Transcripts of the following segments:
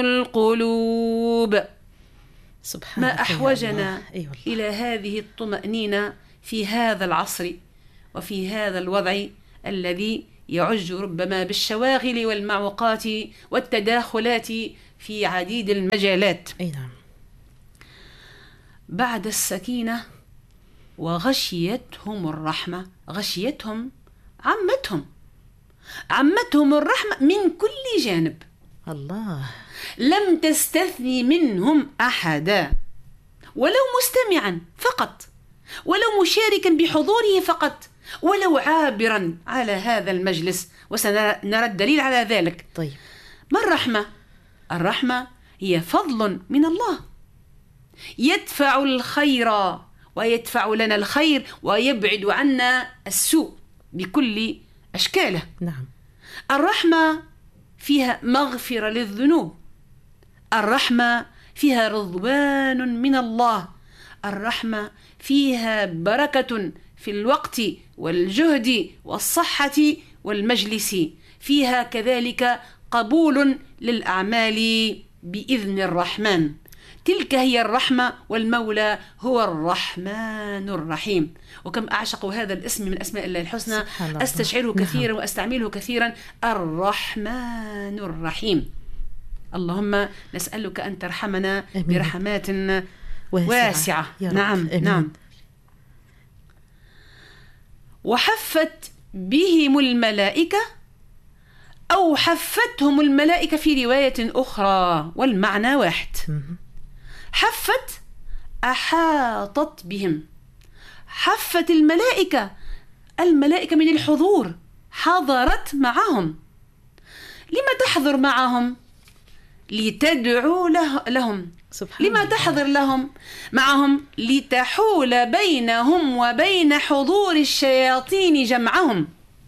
القلوب. سبحان ما أحوجنا أيوة إلى هذه الطمأنينة في هذا العصر وفي هذا الوضع الذي يعج ربما بالشواغل والمعوقات والتداخلات في عديد المجالات. أي نعم. بعد السكينة وغشيتهم الرحمة، غشيتهم عمتهم الرحمة من كل جانب. الله. لم تستثني منهم أحدا، ولو مستمعا فقط، ولو مشاركا بحضوره فقط، ولو عابرا على هذا المجلس، وسنرى الدليل على ذلك. طيب، ما الرحمة؟ الرحمة هي فضل من الله يدفع الخير ويدفع لنا الخير ويبعد عنا السوء بكل أشكاله. نعم. الرحمة فيها مغفرة للذنوب، الرحمة فيها رضوان من الله، الرحمة فيها بركة في الوقت والجهد والصحة والمجلس، فيها كذلك قبول للأعمال بإذن الرحمن. تلك هي الرحمة، والمولى هو الرحمن الرحيم. وكم أعشق هذا الاسم من أسماء الله الحسنى، أستشعره كثيرا وأستعمله كثيرا، الرحمن الرحيم. اللهم نسألك أن ترحمنا برحمات واسعة. نعم. نعم. وحفت بهم الملائكة، أو حفتهم الملائكة في رواية أخرى، والمعنى واحد. حفت أحاطت بهم، حفت الملائكة من الحضور، حضرت معهم. لما تحضر معهم؟ لتدعو لهم. لما تحضر معهم؟ لتحول بينهم وبين حضور الشياطين جمعهم.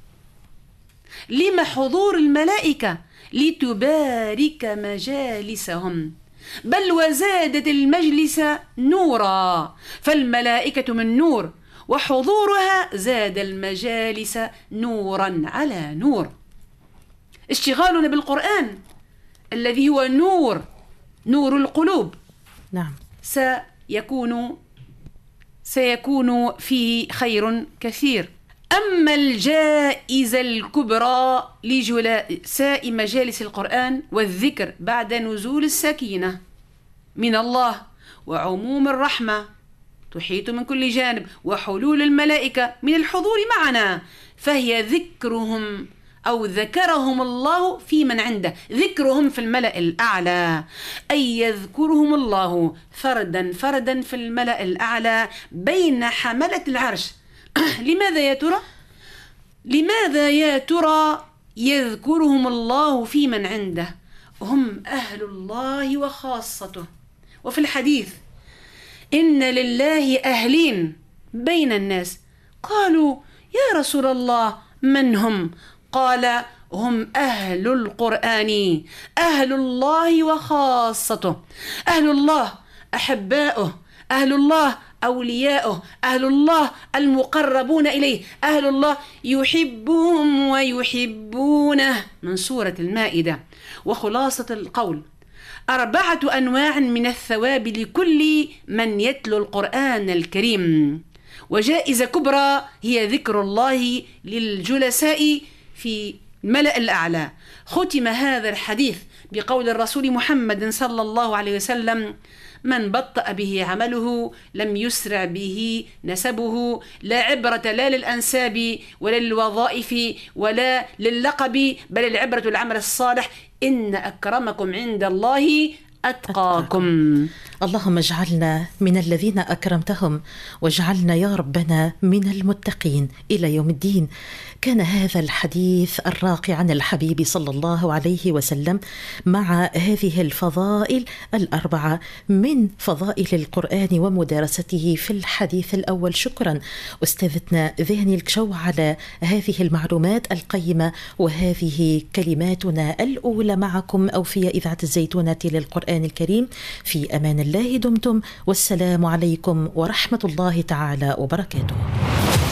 لما حضور الملائكة؟ لتبارك مجالسهم، بل وزادت المجلس نورا، فالملائكة من نور، وحضورها زاد المجالس نورا على نور. اشتغالنا بالقرآن الذي هو نور القلوب، نعم، سيكون فيه خير كثير. أما الجائزة الكبرى لجلساء مجالس القرآن والذكر بعد نزول السكينة من الله وعموم الرحمة تحيط من كل جانب وحلول الملائكة من الحضور معنا، فهي ذكرهم أو ذكرهم الله في من عنده، ذكرهم في الملأ الأعلى، أي يذكرهم الله فردا فردا في الملأ الأعلى بين حملة العرش. لماذا يا ترى يذكرهم الله في من عنده؟ هم أهل الله وخاصته. وفي الحديث إن لله أهلين بين الناس، قالوا يا رسول الله من هم؟ قال هم أهل القرآن، أهل الله وخاصته. أهل الله أحباؤه، أهل الله أولياؤه، أهل الله المقربون إليه، أهل الله يحبهم ويحبونه، من سورة المائدة. وخلاصة القول 4 أنواع من الثواب لكل من يتلو القرآن الكريم، وجائزة كبرى هي ذكر الله للجلساء في الملأ الأعلى. ختم هذا الحديث بقول الرسول محمد صلى الله عليه وسلم: من بطأ به عمله لم يسرع به نسبه، لا عبرة لا للأنساب ولا للوظائف ولا لللقب، بل العبرة العمل الصالح. إن أكرمكم عند الله أتقاكم. اللهم اجعلنا من الذين أكرمتهم، واجعلنا يا ربنا من المتقين إلى يوم الدين. كان هذا الحديث الراقي عن الحبيب صلى الله عليه وسلم مع هذه الفضائل 4 من فضائل القرآن ومدارسته في الحديث الأول. شكرا أستاذتنا ذهني الكشو على هذه المعلومات القيمة، وهذه كلماتنا الأولى معكم أوفياء إذاعة الزيتونة للقرآن الكريم. في أمان الله دمتم، والسلام عليكم ورحمة الله تعالى وبركاته.